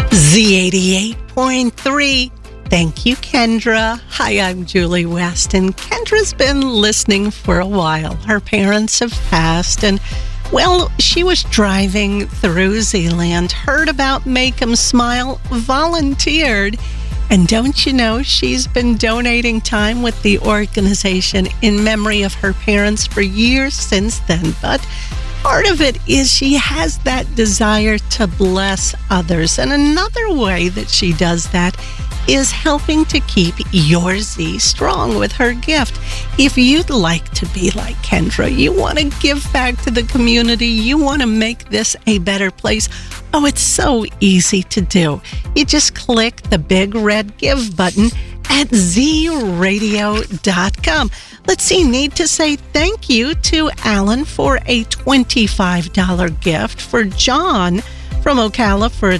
Z88.3. Thank you, Kendra. Hi, I'm Julie West, and Kendra's been listening for a while. Her parents have passed, and, well, she was driving through Zeeland, heard about Make 'em Smile, volunteered, and don't you know, she's been donating time with the organization in memory of her parents for years since then. But part of it is she has that desire to bless others. And another way that she does that is helping to keep your Z strong with her gift. If you'd like to be like Kendra, you want to give back to the community, you want to make this a better place, oh, it's so easy to do. You just click the big red Give button at zradio.com. Let's see, need to say thank you to Alan for a $25 gift, for John from Ocala for a